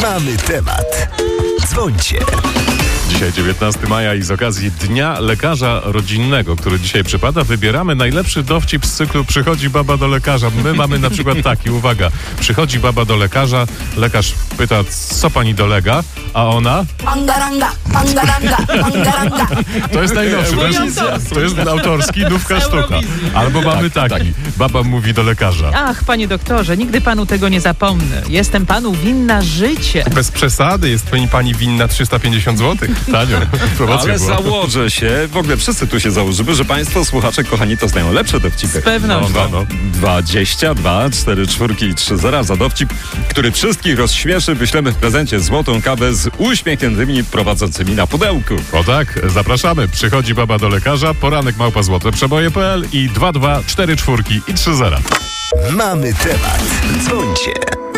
Mamy temat. Dzwońcie. Dzisiaj 19 maja i z okazji Dnia Lekarza Rodzinnego, który dzisiaj przypada, wybieramy najlepszy dowcip z cyklu Przychodzi baba do lekarza. My mamy na przykład taki, uwaga, przychodzi baba do lekarza, lekarz pyta, co pani dolega, a ona... Pangaranga, pangaranga, pangaranga. To jest najnowszy, to jest autorski, nówka sztuka. Albo mamy taki, baba mówi do lekarza. Ach, panie doktorze, nigdy panu tego nie zapomnę. Jestem panu winna życie. Bez przesady, jest pani winna 350 zł. Tanio, promocja Ale była. założę się, w ogóle wszyscy tu się założymy, że państwo słuchacze, kochani, to znają lepsze dowcipy. Z pewnością. 22, 4, 4 i 3 zera za dowcip, który wszystkich rozśmieszy. Wyślemy w prezencie złotą kawę z uśmiechniętymi prowadzącymi na pudełku. O tak, zapraszamy. Przychodzi baba do lekarza, poranek @złoteprzeboje.pl i 22 4 4 i 3 zera. Mamy temat. Dzwońcie.